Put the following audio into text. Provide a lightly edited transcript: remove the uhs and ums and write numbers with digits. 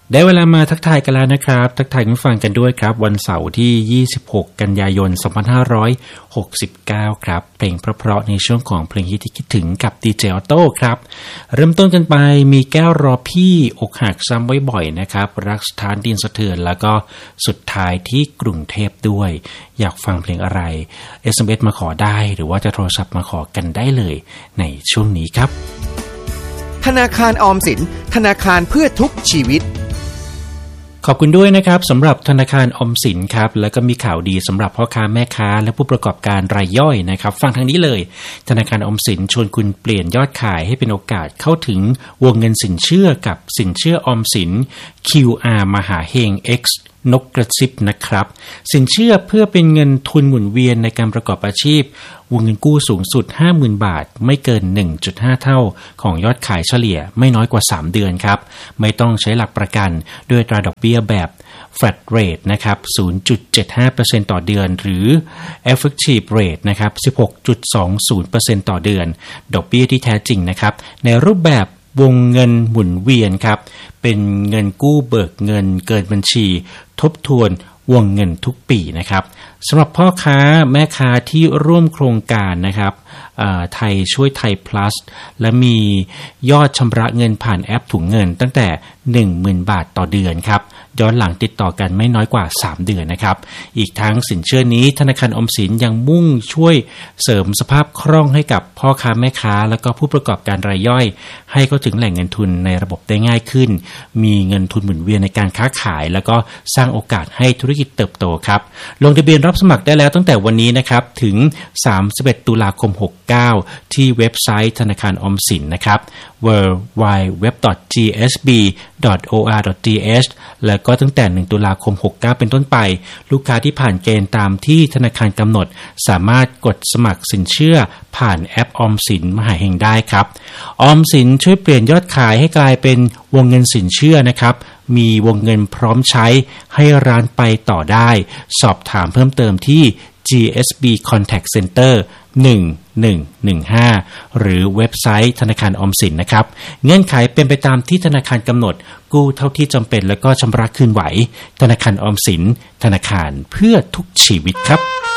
ได้เวลามาทักทายกันแล้วนะครับทักทายคุณฟังกันด้วยครับวันเสาร์ที่26กันยายน2569ครับเพลงเพราะๆในช่วงของเพลงฮิตที่คิดถึงกับดีเจออโต้ครับเริ่มต้นกันไปมีแก้วรอพี่อกหักซ้ำบ่อยๆนะครับรักสถานดินสะเทือนแล้วก็สุดท้ายที่กรุงเทพด้วยอยากฟังเพลงอะไร SMS มาขอได้หรือว่าจะโทรศัพท์มาขอกันได้เลยในช่วงนี้ครับธนาคารออมสินธนาคารเพื่อทุกชีวิตขอบคุณด้วยนะครับสำหรับธนาคารออมสินครับแล้วก็มีข่าวดีสำหรับพ่อค้าแม่ค้าและผู้ประกอบการรายย่อยนะครับฟังทางนี้เลยธนาคารออมสินชวนคุณเปลี่ยนยอดขายให้เป็นโอกาสเข้าถึงวงเงินสินเชื่อกับสินเชื่อออมสิน QR มหาเฮง X นกกระซิบนะครับสินเชื่อเพื่อเป็นเงินทุนหมุนเวียนในการประกอบอาชีพวงเงินกู้สูงสุด 50,000 บาทไม่เกิน 1.5 เท่าของยอดขายเฉลี่ยไม่น้อยกว่า3เดือนครับไม่ต้องใช้หลักประกันด้วยอัตราดอกเบี้ยแบบ flat rate นะครับ 0.75% ต่อเดือนหรือ effective rate นะครับ 16.20% ต่อเดือนดอกเบี้ยที่แท้จริงนะครับในรูปแบบวงเงินหมุนเวียนครับเป็นเงินกู้เบิกเงินเกินบัญชีทบทวนวงเงินทุกปีนะครับสำหรับพ่อค้าแม่ค้าที่ร่วมโครงการนะครับไทยช่วยไทย plus และมียอดชำระเงินผ่านแอปถุงเงินตั้งแต่ 10,000 บาทต่อเดือนครับย้อนหลังติดต่อกันไม่น้อยกว่า3เดือนนะครับอีกทั้งสินเชื่อนี้ธนาคารออมสินยังมุ่งช่วยเสริมสภาพคล่องให้กับพ่อค้าแม่ค้าและก็ผู้ประกอบการรายย่อยให้เข้าถึงแหล่งเงินทุนในระบบได้ง่ายขึ้นมีเงินทุนหมุนเวียนในการค้าขายแล้วก็สร้างโอกาสให้ธุรกิจเติบโตครับลงทะเบียนรับสมัครได้แล้วตั้งแต่วันนี้นะครับถึง31ตุลาคม69ที่เว็บไซต์ธนาคารออมสินนะครับ www.gsb.or.th แล้วก็ตั้งแต่1ตุลาคม69เป็นต้นไปลูกค้าที่ผ่านเกณฑ์ตามที่ธนาคารกำหนดสามารถกดสมัครสินเชื่อผ่านแอปออมสินมหาเฮงได้ครับออมสินช่วยเปลี่ยนยอดขายให้กลายเป็นวงเงินสินเชื่อนะครับมีวงเงินพร้อมใช้ให้ร้านไปต่อได้สอบถามเพิ่มเติมที่ GSB Contact Center 1115หรือเว็บไซต์ธนาคารออมสินนะครับเงื่อนไขเป็นไปตามที่ธนาคารกำหนดกู้เท่าที่จำเป็นแล้วก็ชำระคืนไหวธนาคารออมสินธนาคารเพื่อทุกชีวิตครับ